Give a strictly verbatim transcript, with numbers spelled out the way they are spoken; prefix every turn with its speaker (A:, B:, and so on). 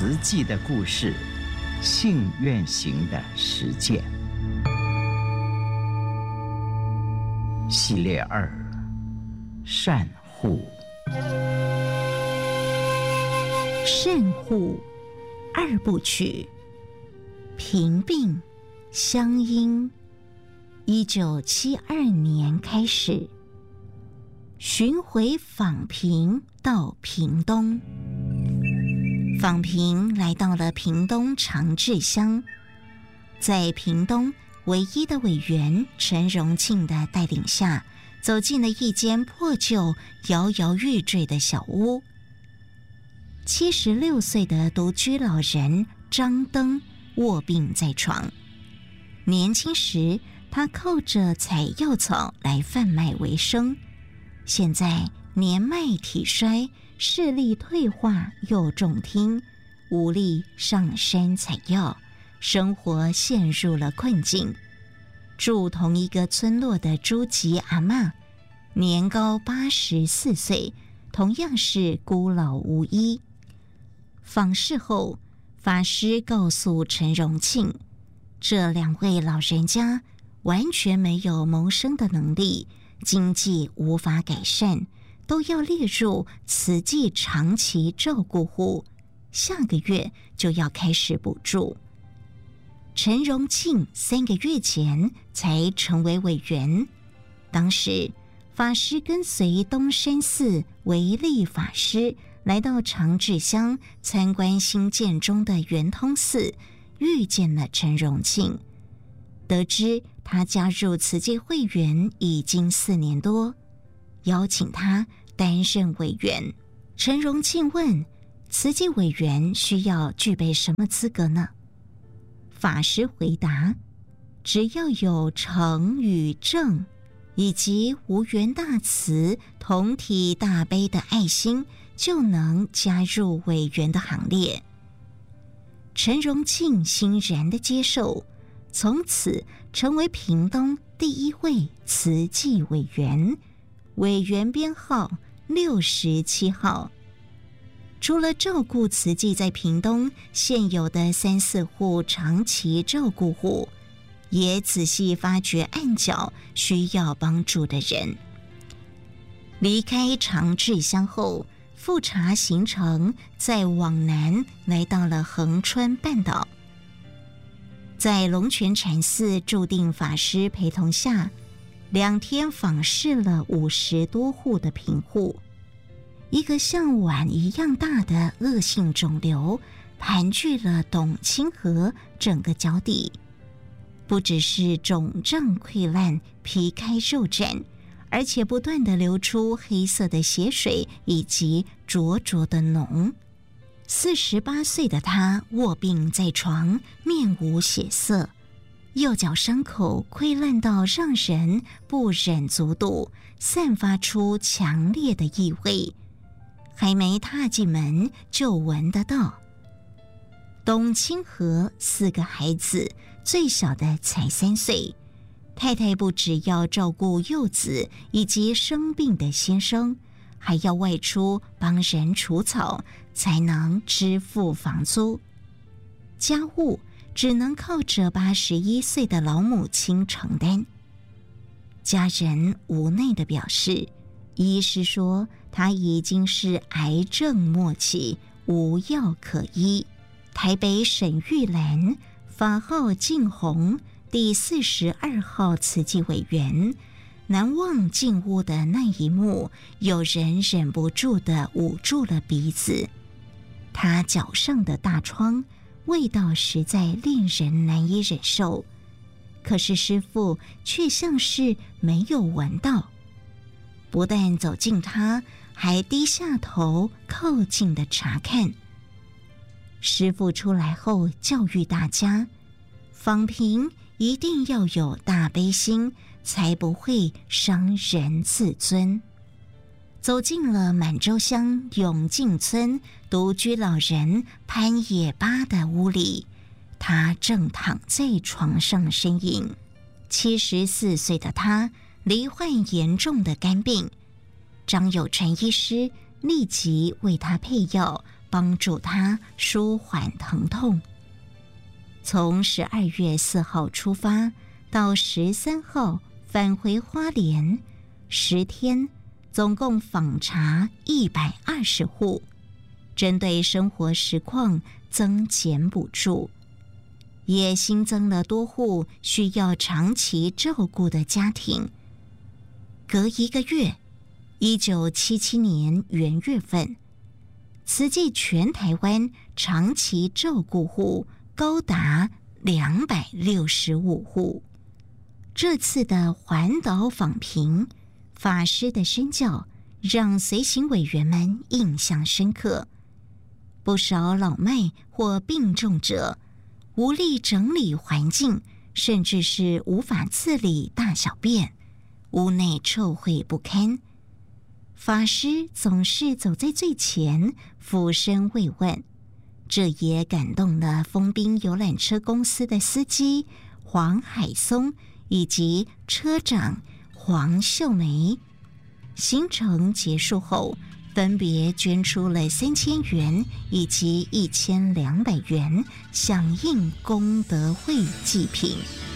A: 慈济的故事，信愿行的实践系列二：善护。
B: 善护二部曲，平病乡音。一九七二年开始，巡回访贫到屏东。访贫来到了屏东长治乡，在屏东唯一的委员陈荣庆的带领下，走进了一间破旧、摇摇欲坠的小屋。七十六岁的独居老人张登卧病在床。年轻时，他靠着采药草来贩卖为生，现在年迈体衰，视力退化又重听，无力上山采药，生活陷入了困境。住同一个村落的朱吉阿嬷，年高八十四岁，同样是孤老无依。访视后，法师告诉陈荣庆，这两位老人家完全没有谋生的能力，经济无法改善，都要列入慈济长期照顾户，下个月就要开始补助。陈荣庆三个月前才成为委员，当时法师跟随东山寺维利法师来到长治乡参观新建中的圆通寺，遇见了陈荣庆。得知他加入慈济会员已经四年多，邀请他担任委员。陈荣庆问：慈济委员需要具备什么资格呢？法师回答：只要有诚与正，以及无缘大慈、同体大悲的爱心，就能加入委员的行列。陈荣庆欣然地接受，从此成为屏东第一位慈济委员，委员编号六十七号。除了照顾慈济在屏东现有的三四户长期照顾户，也仔细发掘暗角需要帮助的人。离开长治乡后，复查行程，再往南来到了恒春半岛。在龙泉禅寺驻定法师陪同下，两天访视了五十多户的贫户。一个像碗一样大的恶性肿瘤盘踞了董清河整个脚底，不只是肿胀溃烂、皮开肉绽，而且不断地流出黑色的血水以及灼灼的脓。四十八岁的他卧病在床，面无血色，右脚伤口溃烂到让人不忍卒睹，散发出强烈的异味，还没踏进门就闻得到。董清河四个孩子，最小的才三岁，太太不只要照顾幼子以及生病的先生，还要外出帮人除草，才能支付房租。家务只能靠着八十一岁的老母亲承担。家人无奈地表示，医师说他已经是癌症末期，无药可医。台北沈玉兰，法号静红，第四十二号慈济委员，难忘进屋的那一幕，有人忍不住地捂住了鼻子。他脚上的大疮，味道实在令人难以忍受，可是师父却像是没有闻到。不但走近他，还低下头靠近的查看。师父出来后教育大家，访贫一定要有大悲心，才不会伤人自尊。走进了满洲乡永进村独居老人潘野巴的屋里，他正躺在床上呻吟。七十四岁的他罹患严重的肝病，张有成医师立即为他配药， 帮助他舒缓疼痛。从十二月四号出发，到十三号返回花莲，十天总共访查一百二十户，针对生活实况增减补助，也新增了多户需要长期照顾的家庭。隔一个月，一九七七年元月份，慈济全台湾长期照顾户高达两百六十五户。这次的环岛访贫，法师的身教让随行委员们印象深刻。不少老迈或病重者无力整理环境，甚至是无法自理大小便，屋内臭秽不堪。法师总是走在最前，俯身慰问，这也感动了丰滨游览车公司的司机黄海松以及车长黄秀梅。行程结束后，分别捐出了三千元以及一千两百元，响应功德会祭品。